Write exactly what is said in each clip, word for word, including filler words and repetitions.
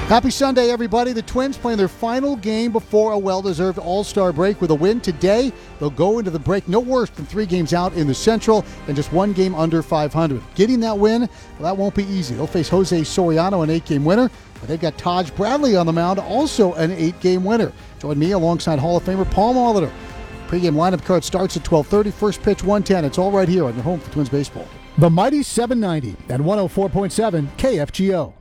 Happy Sunday, everybody. The Twins playing their final game before a well-deserved all-star break. With a win today, they'll go into the break no worse than three games out in the Central and just one game under five hundred. Getting that win, well, that won't be easy. They'll face Jose Soriano, an eight-game winner, but they've got Taj Bradley on the mound, also an eight-game winner. Join me alongside Hall of Famer Paul Molitor. Pre-game lineup card starts at twelve thirty. First pitch, one ten. It's all right here on your home for Twins baseball. The mighty seven ninety at one oh four point seven K F G O.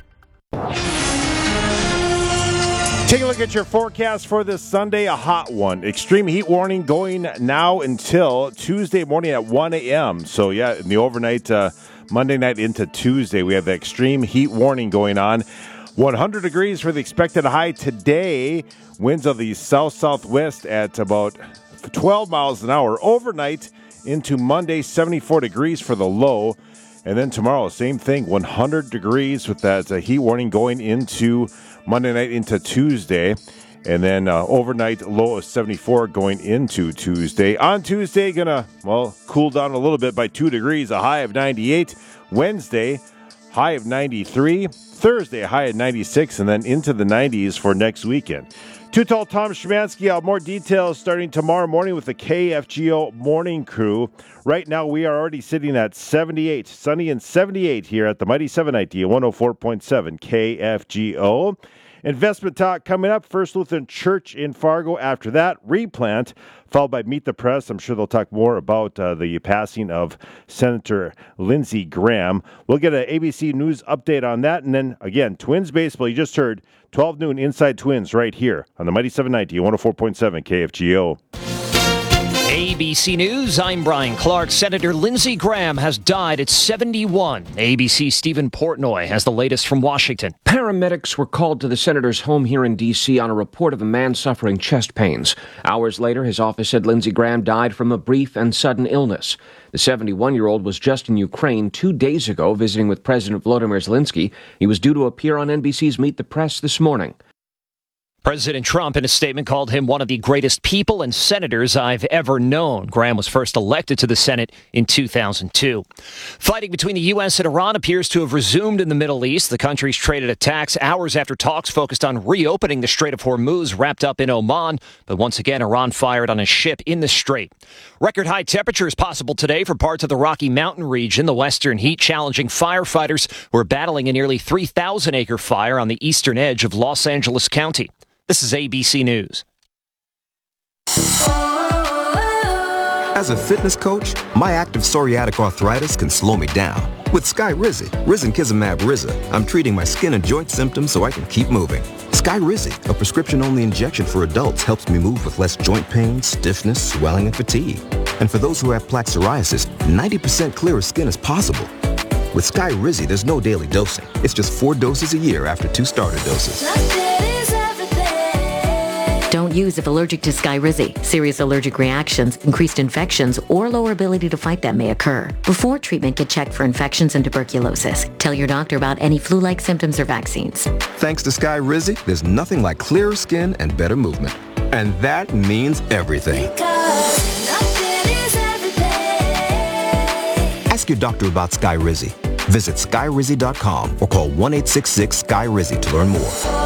Take a look at your forecast for this Sunday, a hot one. Extreme heat warning going now until Tuesday morning at one a.m. So, yeah, in the overnight, uh, Monday night into Tuesday, we have the extreme heat warning going on. one hundred degrees for the expected high today. Winds of the south-southwest at about twelve miles an hour. Overnight into Monday, seventy-four degrees for the low. And then tomorrow, same thing, one hundred degrees with that uh, heat warning going into Monday night into Tuesday. And then uh, overnight low of seventy-four going into Tuesday. On Tuesday, going to, well, cool down a little bit by two degrees, a high of ninety-eight. Wednesday, high of ninety-three. Thursday, high of ninety-six. And then into the nineties for next weekend. Too Tall Tom Szymanski. I'll have more details starting tomorrow morning with the K F G O morning crew. Right now, we are already sitting at seventy-eight. Sunny and seventy-eight here at the Mighty seven ninety at one oh four point seven K F G O. Investment talk coming up. First Lutheran Church in Fargo. After that, Replant, followed by Meet the Press. I'm sure they'll talk more about uh, the passing of Senator Lindsey Graham. We'll get an A B C News update on that. And then, again, Twins baseball. You just heard twelve noon Inside Twins right here on the Mighty seven ninety at one oh four point seven K F G O. A B C News, I'm Brian Clark. Senator Lindsey Graham has died at seventy-one. A B C's Stephen Portnoy has the latest from Washington. Paramedics were called to the senator's home here in D C on a report of a man suffering chest pains. Hours later, his office said Lindsey Graham died from a brief and sudden illness. The seventy-one-year-old was just in Ukraine two days ago visiting with President Volodymyr Zelensky. He was due to appear on N B C's Meet the Press this morning. President Trump, in a statement, called him one of the greatest people and senators I've ever known. Graham was first elected to the Senate in two thousand two. Fighting between the U S and Iran appears to have resumed in the Middle East. The countries traded attacks hours after talks focused on reopening the Strait of Hormuz wrapped up in Oman. But once again, Iran fired on a ship in the strait. Record high temperatures possible today for parts of the Rocky Mountain region. The western heat challenging firefighters who are battling a nearly three thousand acre fire on the eastern edge of Los Angeles County. This is A B C News. As a fitness coach, my active psoriatic arthritis can slow me down. With Skyrizi, risankizumab Riza, I'm treating my skin and joint symptoms so I can keep moving. Skyrizi, a prescription-only injection for adults, helps me move with less joint pain, stiffness, swelling, and fatigue. And for those who have plaque psoriasis, ninety percent clearer skin is possible. With Skyrizi, there's no daily dosing. It's just four doses a year after two starter doses. Don't use if allergic to Skyrizi. Serious allergic reactions, increased infections, or lower ability to fight them may occur. Before treatment, get checked for infections and tuberculosis. Tell your doctor about any flu-like symptoms or vaccines. Thanks to Skyrizi, there's nothing like clearer skin and better movement. And that means everything. Ask your doctor about Skyrizi. Visit Skyrizi dot com or call one eight six six Sky Rizi to learn more.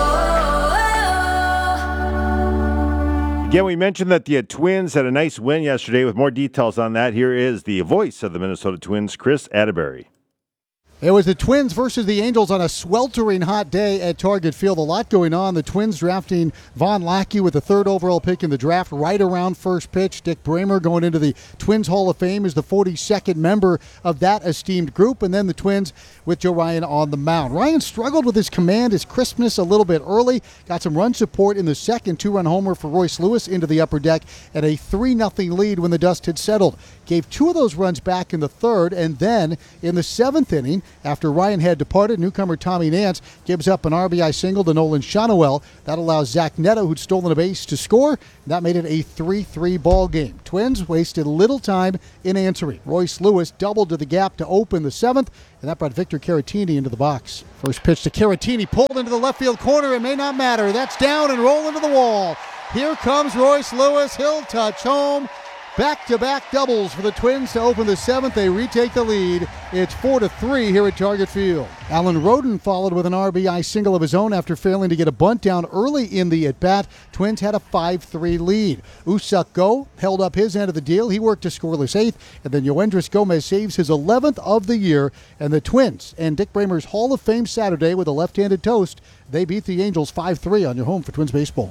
Again, we mentioned that the Twins had a nice win yesterday. With more details on that, here is the voice of the Minnesota Twins, Chris Atterbury. It was the Twins versus the Angels on a sweltering hot day at Target Field. A lot going on. The Twins drafting Von Lackey with the third overall pick in the draft right around first pitch. Dick Bramer going into the Twins Hall of Fame as the forty-second member of that esteemed group. And then the Twins with Joe Ryan on the mound. Ryan struggled with his command, his crispness a little bit early. Got some run support in the second. Two-run homer for Royce Lewis into the upper deck at a three nothing lead when the dust had settled. Gave two of those runs back in the third. And then in the seventh inning, after Ryan had departed, newcomer Tommy Nance gives up an R B I single to Nolan Shonowell. That allows Zach Neto, who'd stolen a base, to score. That made it a three three ball game. Twins wasted little time in answering. Royce Lewis doubled to the gap to open the seventh, and that brought Victor Caratini into the box. First pitch to Caratini, pulled into the left field corner. It may not matter. That's down and roll into the wall. Here comes Royce Lewis. He'll touch home. Back-to-back doubles for the Twins to open the seventh. They retake the lead. It's four to three here at Target Field. Alan Roden followed with an R B I single of his own after failing to get a bunt down early in the at-bat. Twins had a five three lead. Usak Go held up his end of the deal. He worked a scoreless eighth, and then Yoendris Gomez saves his eleventh of the year. And the Twins and Dick Bramer's Hall of Fame Saturday with a left-handed toast. They beat the Angels five three on your home for Twins baseball.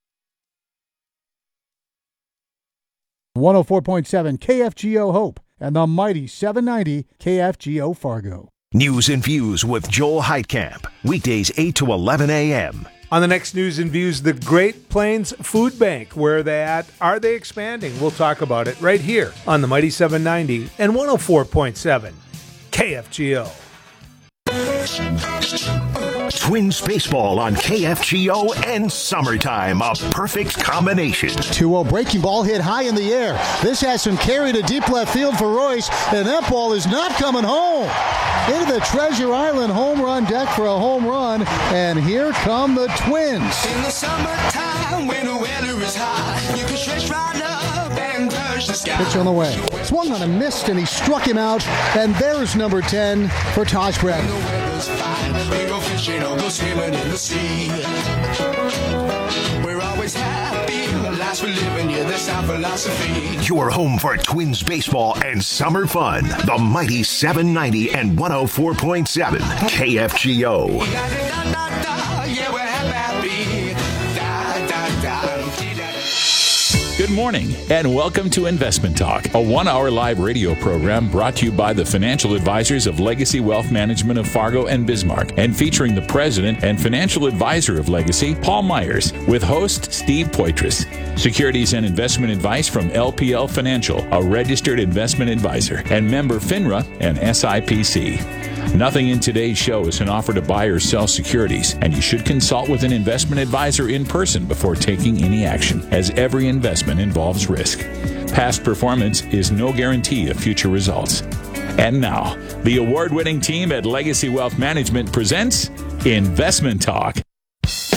one oh four point seven K F G O Hope and the mighty seven ninety K F G O Fargo. News and Views with Joel Heitkamp. Weekdays eight to eleven a.m. On the next News and Views, the Great Plains Food Bank. Where are they at? Are they expanding? We'll talk about it right here on the mighty seven ninety and one oh four point seven K F G O. Twins baseball on K F G O and summertime, a perfect combination. two oh breaking ball hit high in the air. This has some carry to deep left field for Royce, and that ball is not coming home. Into the Treasure Island home run deck for a home run, and here come the Twins. In the summertime, when the weather is high, you can stretch right up and touch the sky. Pitch on the way. Swung on a missed, and he struck him out, and there's number ten for Taj Bradley. When the weather's fine, we go fishing or go swimming in the sea. We're always happy, the lives we're living, yeah, that's our philosophy. Your home for Twins baseball and summer fun. The mighty seven ninety and one oh four point seven K F G O. Da, da, da, da, yeah, we're happy. Da, da, da, da. Good morning and welcome to Investment Talk, a one-hour live radio program brought to you by the financial advisors of Legacy Wealth Management of Fargo and Bismarck, and featuring the president and financial advisor of Legacy, Paul Myers, with host Steve Poitras. Securities and investment advice from L P L Financial, a registered investment advisor, and member FINRA and S I P C. Nothing in today's show is an offer to buy or sell securities, and you should consult with an investment advisor in person before taking any action, as every investment involves risk. Past performance is no guarantee of future results. And now, the award-winning team at Legacy Wealth Management presents Investment Talk.